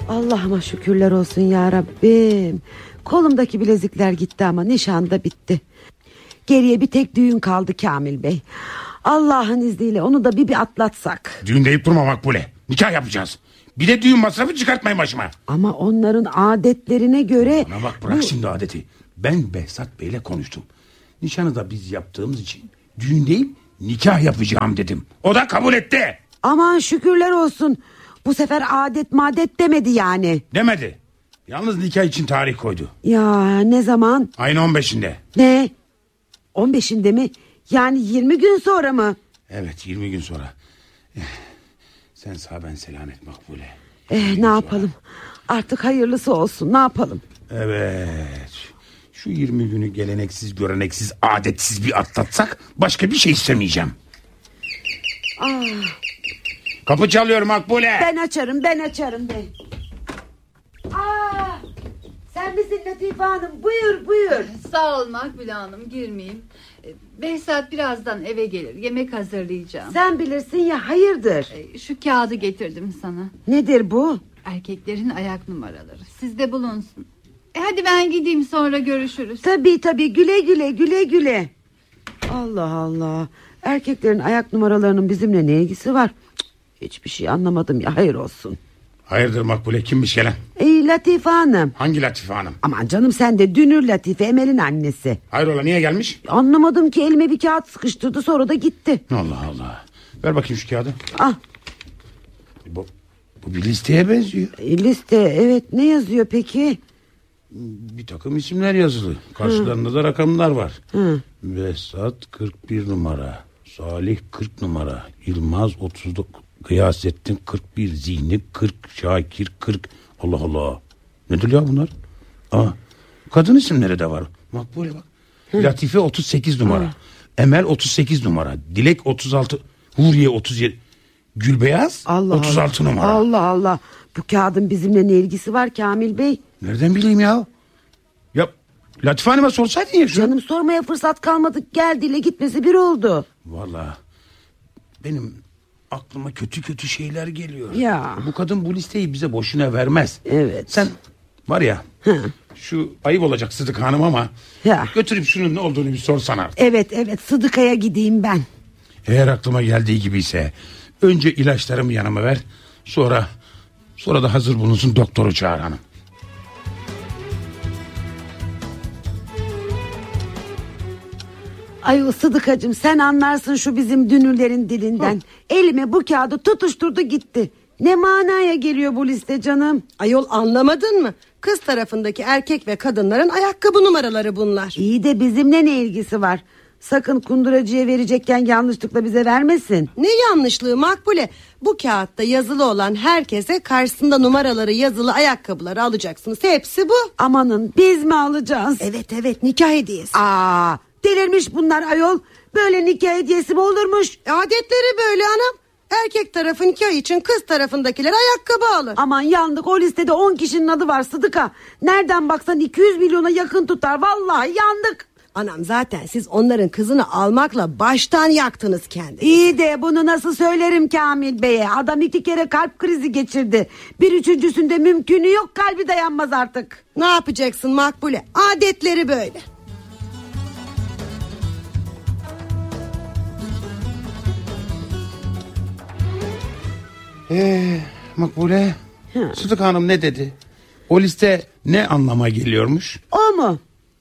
Allah'ıma şükürler olsun ya Rabbim. Kolumdaki bilezikler gitti ama nişan da bitti. Geriye bir tek düğün kaldı Kamil Bey. Allah'ın izniyle onu da bir atlatsak. Düğün deyip durma Makbule. Nikah yapacağız. Bir de düğün masrafı çıkartmayın başıma. Ama onların adetlerine göre... Bana bak, bırak şimdi adeti. Ben Behzat Bey'le konuştum. Nişanı da biz yaptığımız için düğün değil nikah yapacağım dedim. O da kabul etti. Aman şükürler olsun. Bu sefer adet madet demedi yani. Demedi. Yalnız nikah için tarih koydu. Ya ne zaman? Ayın 15'inde. Ne? 15'inde mi? Yani 20 gün sonra mı? Evet, 20 gün sonra. Sen sağ ben selamet Makbule. Ne yapalım? Artık hayırlısı olsun, ne yapalım? Evet. Şu 20 günü geleneksiz, göreneksiz, adetsiz bir atlatsak başka bir şey istemeyeceğim. Kapı çalıyor Makbule. Ben açarım bey. Sen misin Latife Hanım? Buyur. Sağ ol Makbule Hanım, girmeyeyim. Behzat birazdan eve gelir, yemek hazırlayacağım. Sen bilirsin ya, hayırdır? Şu kağıdı getirdim sana. Nedir bu? Erkeklerin ayak numaraları, sizde bulunsun. Hadi ben gideyim, sonra görüşürüz. Tabii güle. Allah Allah. Erkeklerin ayak numaralarının bizimle ne ilgisi var? Hiçbir şey anlamadım ya, hayır olsun. Hayırdır Makbule, kimmiş gelen? Latife Hanım. Hangi Latife Hanım? Aman canım, sen de Dünür Latife, Emel'in annesi. Hayrola, niye gelmiş? Anlamadım ki, elime bir kağıt sıkıştırdı, sonra da gitti. Allah Allah. Ver bakayım şu kağıdı. Bu bir listeye benziyor. Liste, evet, ne yazıyor peki? Bir takım isimler yazılı. Karşılarında da rakamlar var. Behzat 41 numara, Salih 40 numara, Yılmaz 39, Gıyasettin 41, Zihni 40, Şakir 40. Allah Allah. Nedir ya bunlar? Kadın isimleri de var. Makbule bak. Latife 38 numara. Emel 38 numara. Dilek 36. Huriye 37. Gülbeyaz 36 numara. Allah. Bu kağıdın bizimle ne ilgisi var Kamil Bey? Nereden bileyim ya? Ya Latife Hanım'a sorsaydın ya şunu. Canım, sormaya fırsat kalmadı. Geldiğiyle gitmesi bir oldu. Vallahi benim aklıma kötü şeyler geliyor. Ya. Bu kadın bu listeyi bize boşuna vermez. Evet. Sen var ya, şu ayıp olacak Sıdık Hanım ama götürüp şunun ne olduğunu bir sorsana. Evet, Sıdıka'ya gideyim ben. Eğer aklıma geldiği gibiyse önce ilaçlarımı yanıma ver. Sonra da hazır bulunsun doktoru çağır hanım. Ay Sıdıkacığım, sen anlarsın şu bizim Dünürlerin dilinden. Elime bu kağıdı tutuşturdu gitti. Ne manaya geliyor bu liste canım? Ayol, anlamadın mı? Kız tarafındaki erkek ve kadınların ayakkabı numaraları bunlar. İyi de bizimle ne ilgisi var? Sakın kunduracıya verecekken yanlışlıkla bize vermesin. Ne yanlışlığı Makbule? Bu kağıtta yazılı olan herkese karşısında numaraları yazılı ayakkabıları alacaksınız. Hepsi bu. Amanın, biz mi alacağız? Evet, nikah hediyesi. Delirmiş bunlar ayol. Böyle nikah hediyesi mi olurmuş? Adetleri böyle anam. Erkek tarafı nikah için kız tarafındakiler ayakkabı alır. Aman yandık, o listede 10 kişinin adı var Sıdıka. Nereden baksan 200 milyona yakın tutar. Vallahi yandık. Anam, zaten siz onların kızını almakla baştan yaktınız kendinizi. İyi de bunu nasıl söylerim Kamil Bey'e? Adam 2 kere kalp krizi geçirdi. Bir üçüncüsünde mümkünü yok, kalbi dayanmaz artık. Ne yapacaksın Makbule? Adetleri böyle. Makbule, Sıdık Hanım ne dedi? O liste ne anlama geliyormuş? O mu?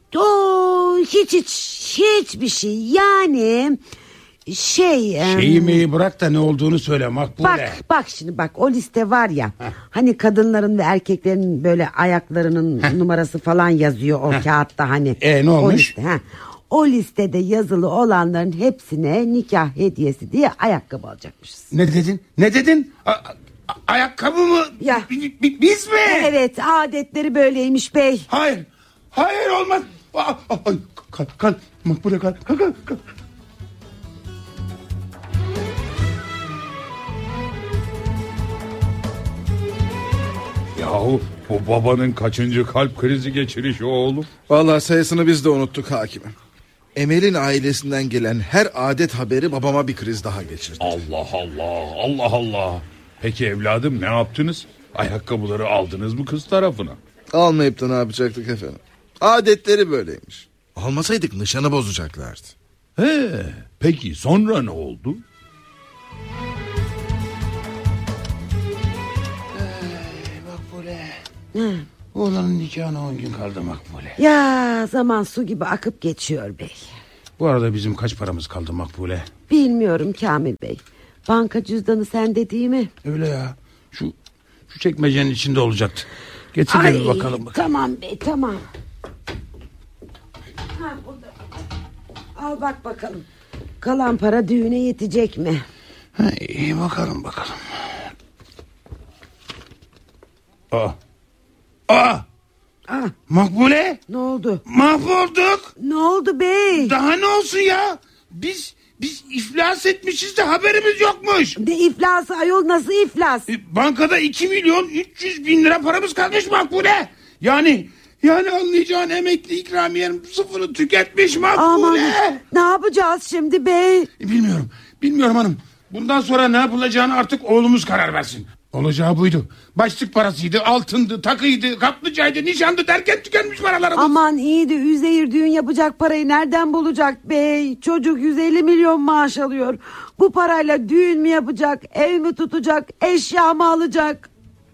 Hiçbir şey. Yani şeyi meyi bırak da ne olduğunu söyle Makbule. Bak şimdi o liste var ya. Hani kadınların ve erkeklerin böyle ayaklarının numarası falan yazıyor o kağıtta hani. Ne olmuş? O liste, o listede yazılı olanların hepsine nikah hediyesi diye ayakkabı alacakmışız. Ne dedin? Ayakkabı mı? Ya. Biz mi? Evet, adetleri böyleymiş bey. Hayır olmaz. Kalk Makbule, kalk. Yahu bu babanın kaçıncı kalp krizi geçirişi oğlum? Vallahi sayısını biz de unuttuk hakimim. Emel'in ailesinden gelen her adet haberi babama bir kriz daha geçirdi. Allah. Peki evladım, ne yaptınız? Ayakkabıları aldınız mı kız tarafına? Almayıp da ne yapacaktık efendim? Adetleri böyleymiş. Almasaydık nişanı bozacaklardı. Peki sonra ne oldu? Makbule. Oğlanın nikahına 10 gün kaldı Makbule. Ya zaman su gibi akıp geçiyor bey. Bu arada bizim kaç paramız kaldı Makbule? Bilmiyorum Kamil Bey. Banka cüzdanı sende değil mi? Öyle ya. Şu çekmecenin içinde olacaktı. Getir de bir bakalım. Tamam bey, tamam. Ha, burada. Al bak bakalım. Kalan para düğüne yetecek mi? Ha, iyi bakalım. Makbule. Ne oldu? Mahvolduk. Ne oldu bey? Daha ne olsun ya? Biz iflas etmişiz de haberimiz yokmuş. Ne iflası ayol, nasıl iflas? Bankada 2.300.000 paramız kalmış Makbule. Yani anlayacağın emekli ikramiyem sıfırı tüketmiş Makbule. Aman, ne yapacağız şimdi bey? Bilmiyorum hanım. Bundan sonra ne yapılacağını artık oğlumuz karar versin. Olacağı buydu. Başlık parasıydı, altındı, takıydı, kaplıcaydı, nişandı derken tükenmiş paralarımız. Aman iyi de Üzeyir düğün yapacak parayı nereden bulacak bey? Çocuk 150 milyon maaş alıyor. Bu parayla düğün mü yapacak, ev mi tutacak, eşya mı alacak?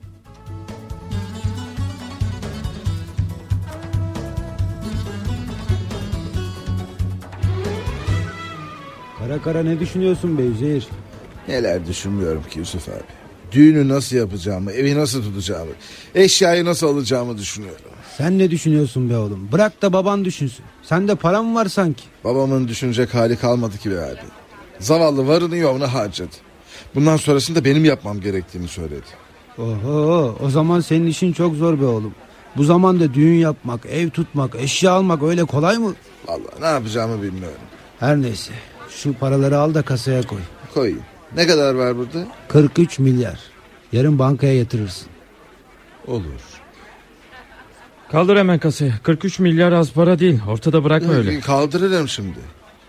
Kara ne düşünüyorsun be Üzeyir? Neler düşünmüyorum ki Yusuf abi. Düğünü nasıl yapacağımı, evi nasıl tutacağımı, eşyayı nasıl alacağımı düşünüyorum. Sen ne düşünüyorsun be oğlum? Bırak da baban düşünsün. Sende para mı var sanki? Babamın düşünecek hali kalmadı ki be abi. Zavallı varını yoğunu harcadı. Bundan sonrasında benim yapmam gerektiğini söyledi. Oho, o zaman senin işin çok zor be oğlum. Bu zamanda düğün yapmak, ev tutmak, eşya almak öyle kolay mı? Vallahi ne yapacağımı bilmiyorum. Her neyse, şu paraları al da kasaya koy. Koyayım. Ne kadar var burada? 43 milyar. Yarın bankaya yatırırsın. Olur. Kaldır hemen kasaya. 43 milyar az para değil. Ortada bırakma öyle. Kaldırırım şimdi.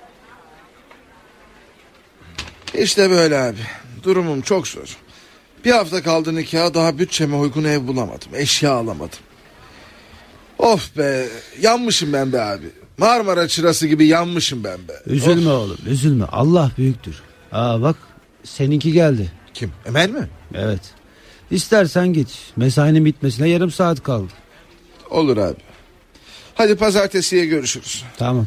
İşte böyle abi. Durumum çok zor. Bir hafta kaldı nikaha, daha bütçeme uygun ev bulamadım. Eşya alamadım. Of be, yanmışım ben be abi. Marmara çırası gibi yanmışım ben be. Üzülme oğlum, üzülme. Allah büyüktür. Aa bak, seninki geldi. Kim? Emel mi? Evet. İstersen git. Mesainin bitmesine yarım saat kaldı. Olur abi. Hadi pazartesiye görüşürüz. Tamam.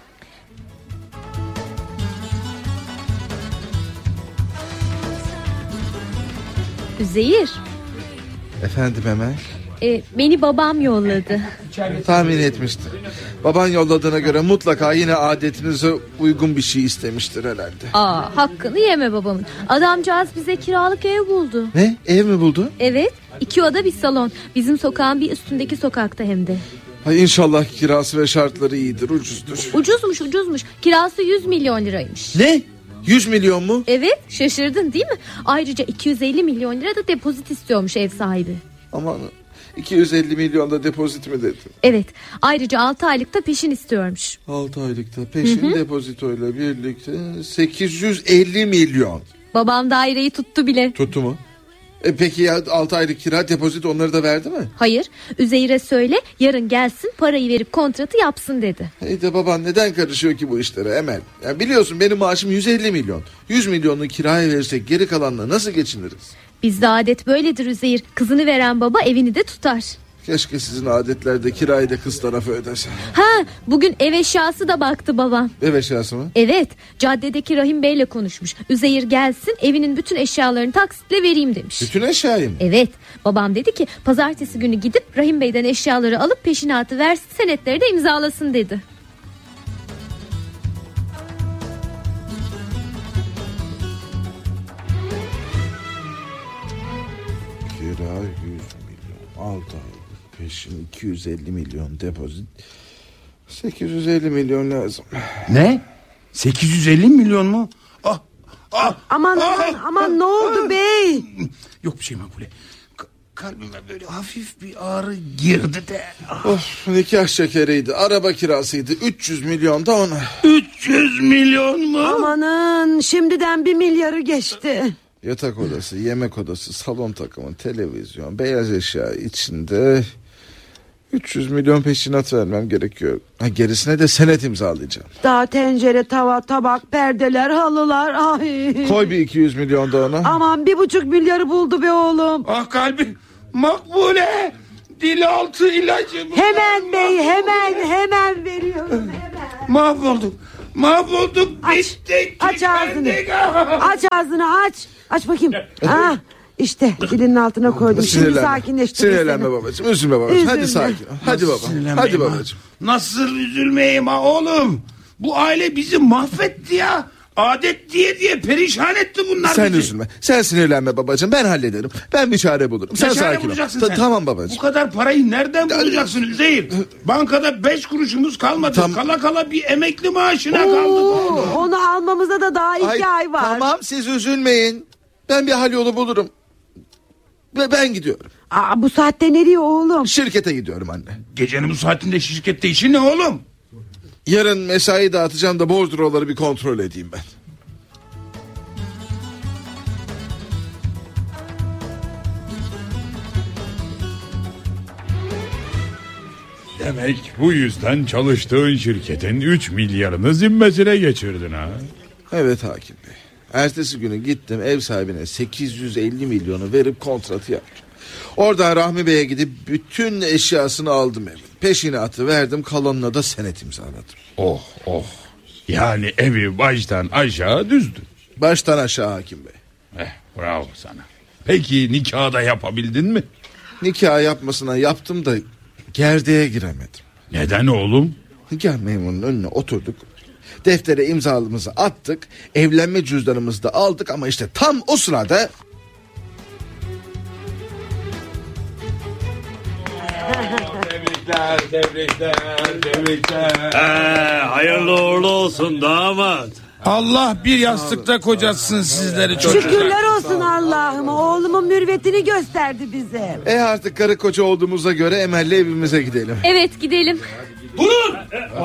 Üzeyir, Efendim Emel? beni babam yolladı. Tahmin etmiştim. Baban yolladığına göre mutlaka yine adetinize uygun bir şey istemiştir herhalde. Hakkını yeme babamın. Adamcağız bize kiralık ev buldu. Ne? Ev mi buldu? Evet, 2 oda bir salon. Bizim sokağın bir üstündeki sokakta hem de. Ay inşallah kirası ve şartları iyidir, ucuzdur. Ucuzmuş. Kirası 100 milyon liraymış. Ne? 100 milyon mu? Evet, şaşırdın değil mi? Ayrıca 250 milyon lira da depozit istiyormuş ev sahibi. Aman, 250 milyon da depozit mi dedin? Evet, ayrıca 6 aylıkta peşin istiyormuş. 6 aylıkta peşin depozitoyla birlikte 850 milyon. Babam daireyi tuttu bile. Tuttu mu? Peki ya 6 aylık kira, depozit, onları da verdi mi? Hayır, Üzeyir'e söyle yarın gelsin, parayı verip kontratı yapsın dedi. Hey de baban neden karışıyor ki bu işlere Emel? Ya biliyorsun benim maaşım 150 milyon. 100 milyonunu kiraya verirsek geri kalanla nasıl geçiniriz? Bizde adet böyledir Üzeyir. Kızını veren baba evini de tutar. Keşke sizin adetlerde kirayı da kız tarafı ödese. Bugün ev eşyası da baktı babam. Ev eşyası mı? Evet, caddedeki Rahim Bey'le konuşmuş. Üzeyir gelsin, evinin bütün eşyalarını taksitle vereyim demiş. Bütün eşyayı mı? Evet, babam dedi ki pazartesi günü gidip Rahim Bey'den eşyaları alıp peşinatı versin, senetleri de imzalasın dedi. Kira 100 milyon, 6 aylık peşin 250 milyon depozit, 850 milyon lazım. Ne? 850 milyon mu? Aman ne oldu bey? Yok bir şey Makbule. Kalbime böyle hafif bir ağrı girdi de. Of, nikah şekeriydi, araba kirasıydı, 300 milyon da ona. 300 milyon mu? Amanın, şimdiden 1 milyarı geçti. Yatak odası, yemek odası, salon takımı, televizyon, beyaz eşya içinde 300 milyon peşinat vermem gerekiyor. Gerisine de senet imzalayacağım. Daha tencere, tava, tabak, perdeler, halılar. Ay. Koy bir 200 milyon da ona. Aman 1,5 milyarı buldu be oğlum. Ah kalbim. Makbule. Dil altı ilacı. Hemen bey, hemen veriyorum. Hemen. Mahvolduk. Aç ağzını. Aç ağzını aç. Aç bakayım. İşte dilinin altına koydum. Şimdi sakinleştir. Sinirlenme babacığım, üzülme babacığım. Üzülme. Hadi sakin ol. Hadi baba. Hadi babacığım. Nasıl üzülmeyeyim ha oğlum? Bu aile bizi mahvetti ya. Adet diye perişan etti bunlar Sen bizi. üzülme. Sen sinirlenme babacığım. Ben hallederim. Ben bir çare bulurum. Sen sakin ol. Tamam babacığım. Bu kadar parayı nereden bulacaksın Üzeyir? Bankada 5 kuruşumuz kalmadı. Kala bir emekli maaşına kaldık. Onu almamıza da daha 2 ay var. Tamam, siz üzülmeyin. Ben bir hal yolu bulurum. Ve ben gidiyorum. Bu saatte nereye oğlum? Şirkete gidiyorum anne. Gecenin bu saatinde şirkette işin ne oğlum? Yarın mesai dağıtacağım da bordroları bir kontrol edeyim ben. Demek bu yüzden çalıştığın şirketin 3 milyarını zimmetine geçirdin ha? Evet hakim bey. Ertesi günü gittim, ev sahibine 850 milyonu verip kontratı yaptım. Oradan Rahmi Bey'e gidip bütün eşyasını aldım evin. Peşinatı verdim, kalanına da senet imzaladım. Oh. Yani evi baştan aşağı düzdü. Baştan aşağı hakim bey. Bravo sana. Peki nikahı da yapabildin mi? Nikah yapmasına yaptım da gerdeğe giremedim. Neden oğlum? Nikah memurunun önüne oturduk. Deftere imzalımızı attık. Evlenme cüzdanımızı da aldık ama işte tam o sırada... Tebrikler. Hayırlı uğurlu olsun damat. Allah bir yastıkta kocatsın sizleri çocuklar. Şükürler olsun Allah'ım. Oğlumun mürvetini gösterdi bize. Artık karı koca olduğumuza göre Emel'le evimize gidelim. Evet gidelim. Durun.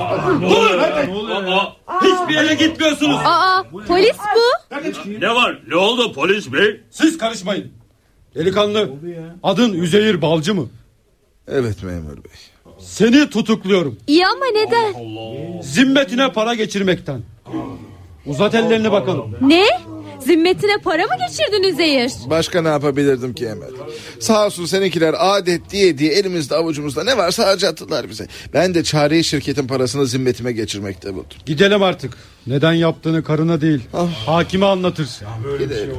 Hiçbir yere gitmiyorsunuz. Polis bu. Ne var? Ne oldu polis bey? Siz karışmayın. Delikanlı, adın Üzeyir Balcı mı? Evet memur bey. Seni tutukluyorum. İyi ama neden? Zimmetine para geçirmekten. Uzat ellerini bakalım. Ne? Zimmetine para mı geçirdin Üzeyir? Başka ne yapabilirdim ki Emel? Sağ olsun seninkiler adet diye elimizde avucumuzda ne varsa harcattılar bize. Ben de çareyi şirketin parasını zimmetime geçirmekte buldum. Gidelim artık. Neden yaptığını karına değil, hakime anlatır. Gidelim.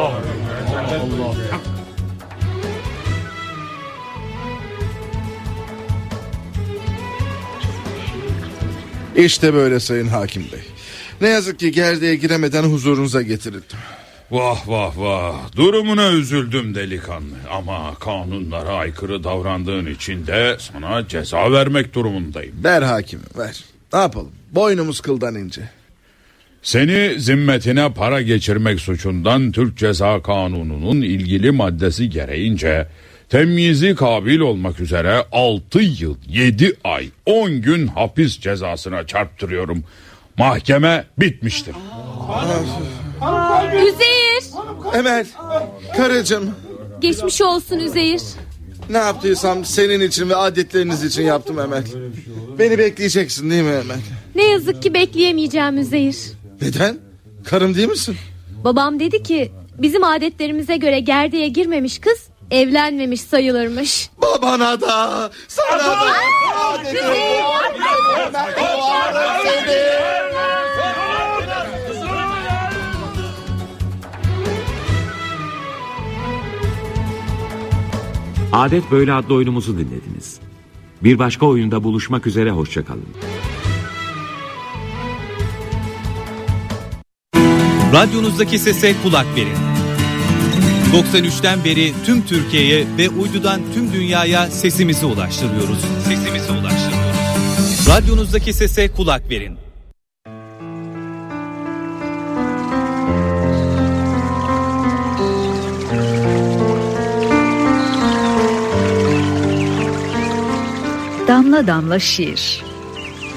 İşte böyle sayın hakim bey. Ne yazık ki gerdeğe giremeden huzurunuza getirildim. Vah. Durumuna üzüldüm delikanlı. Ama kanunlara aykırı davrandığın için de sana ceza vermek durumundayım. Ver hakimim ver. Ne yapalım? Boynumuz kıldan ince. Seni zimmetine para geçirmek suçundan Türk Ceza Kanunu'nun ilgili maddesi gereğince temyizi kabil olmak üzere 6 yıl 7 ay 10 gün hapis cezasına çarptırıyorum. Mahkeme bitmiştir. Üzeyir. Emel, karıcığım. Geçmiş olsun Üzeyir. Ne yaptıysam senin için ve adetleriniz için yaptım Emel. Beni bekleyeceksin değil mi Emel? Ne yazık ki bekleyemeyeceğim Üzeyir. Neden? Karım değil misin? Babam dedi ki bizim adetlerimize göre gerdeğe girmemiş kız evlenmemiş sayılırmış. Babana da sana da. Adet Böyle adlı oyunumuzu dinlediniz. Bir başka oyunda buluşmak üzere, hoşça kalın. Radyonuzdaki sese kulak verin. 93'ten beri tüm Türkiye'ye ve uydudan tüm dünyaya sesimizi ulaştırıyoruz. Radyonuzdaki sese kulak verin. Damla damla şiir.